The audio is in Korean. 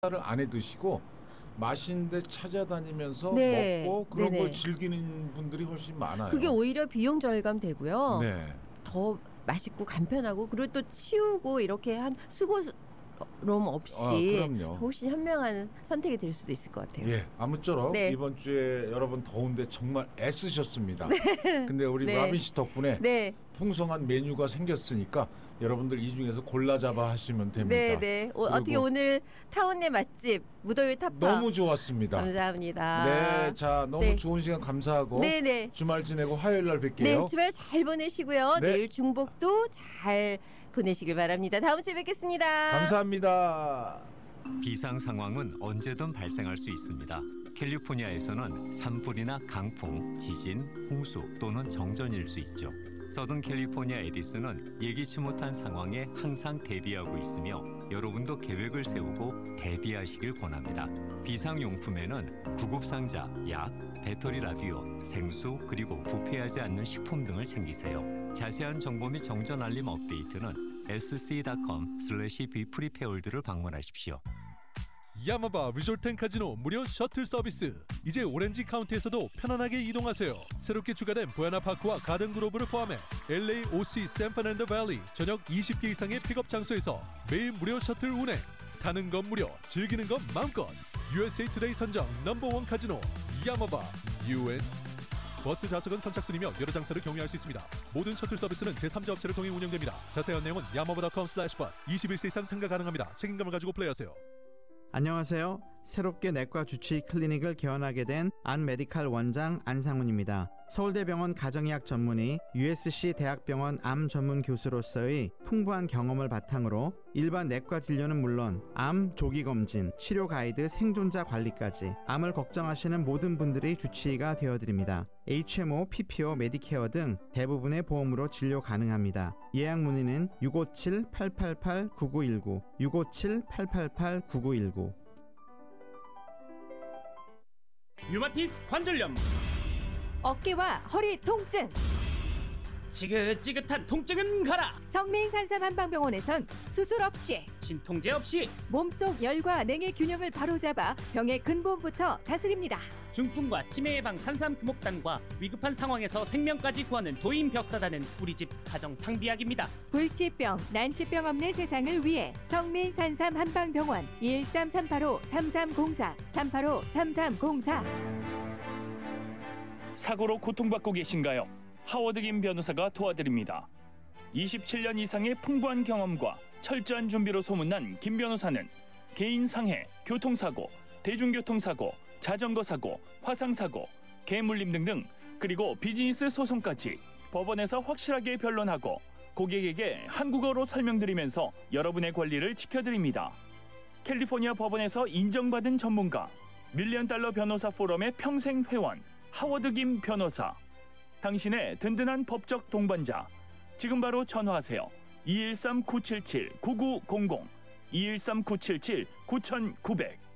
를 안 해 드시고 맛있는 데 찾아다니면서 네. 먹고 그런 네네. 걸 즐기는 분들이 훨씬 많아요. 그게 오히려 비용 절감 되고요. 네. 더 맛있고 간편하고 그리고 또 치우고 이렇게 한 수고로움 없이 그럼요. 훨씬 현명한 선택이 될 수도 있을 것 같아요. 예, 아무쪼록 네. 이번 주에 여러분 더운데 정말 애쓰셨습니다. 근데 우리 네. 라빈 씨 덕분에 네. 풍성한 메뉴가 생겼으니까 여러분들 이 중에서 골라 잡아 하시면 됩니다. 네. 어떻게 오늘 타운 내 맛집 무더위 타파 너무 좋았습니다. 감사합니다. 네, 자 너무 네. 좋은 시간 감사하고 네네. 주말 지내고 화요일 날 뵐게요. 네, 주말 잘 보내시고요. 네. 내일 중복도 잘 보내시길 바랍니다. 다음 주에 뵙겠습니다. 감사합니다. 비상 상황은 언제든 발생할 수 있습니다. 캘리포니아에서는 산불이나 강풍, 지진, 홍수 또는 정전일 수 있죠. 서든 캘리포니아 에디슨은 예기치 못한 상황에 항상 대비하고 있으며 여러분도 계획을 세우고 대비하시길 권합니다. 비상용품에는 구급상자, 약, 배터리 라디오, 생수, 그리고 부패하지 않는 식품 등을 챙기세요. 자세한 정보 및 정전 알림 업데이트는 sc.com/bprepared를 방문하십시오. 야마바 리조트 & 카지노 무료 셔틀 서비스. 이제 오렌지 카운티에서도 편안하게 이동하세요. 새롭게 추가된 부에나파크와 가든그로브를 포함해 LA, OC, 샌프란난도 밸리 전역 20개 이상의 픽업 장소에서 매일 무료 셔틀 운행. 타는 건 무료, 즐기는 건 마음껏. USA 투데이 선정 넘버원 카지노 야마바 UN. 버스 좌석은 선착순이며 여러 장소를 경유할 수 있습니다. 모든 셔틀 서비스는 제3자 업체를 통해 운영됩니다. 자세한 내용은 yamaba.com/bus. 21세 이상 참가 가능합니다. 책임감을 가지고 플레이하세요. 안녕하세요. 새롭게 내과 주치의 클리닉을 개원하게 된 안메디칼 원장 안상훈입니다. 서울대병원 가정의학 전문의, USC 대학병원 암 전문 교수로서의 풍부한 경험을 바탕으로 일반 내과 진료는 물론 암 조기 검진, 치료 가이드, 생존자 관리까지 암을 걱정하시는 모든 분들의 주치의가 되어드립니다. HMO, PPO, 메디케어 등 대부분의 보험으로 진료 가능합니다. 예약 문의는 657-888-9919, 657-888-9919. 류마티스 관절염, 어깨와 허리 통증, 지긋지긋한 통증은 가라. 성민산삼 한방병원에선 수술 없이 진통제 없이 몸속 열과 냉의 균형을 바로잡아 병의 근본부터 다스립니다. 중풍과 치매 예방 산삼 금옥단과 위급한 상황에서 생명까지 구하는 도인 벽사단은 우리 집 가정 상비약입니다. 불치병, 난치병 없는 세상을 위해 성민산삼 한방병원 213-385-3304 385-3304. 사고로 고통받고 계신가요? 하워드 김 변호사가 도와드립니다. 27년 이상의 풍부한 경험과 철저한 준비로 소문난 김 변호사는 개인 상해, 교통사고, 대중교통사고, 자전거 사고, 화상 사고, 개물림 등등, 그리고 비즈니스 소송까지 법원에서 확실하게 변론하고 고객에게 한국어로 설명드리면서 여러분의 권리를 지켜드립니다. 캘리포니아 법원에서 인정받은 전문가, $1,000,000 변호사 포럼의 평생 회원 하워드 김 변호사. 당신의 든든한 법적 동반자. 지금 바로 전화하세요. 213-977-9900, 213-977-9900.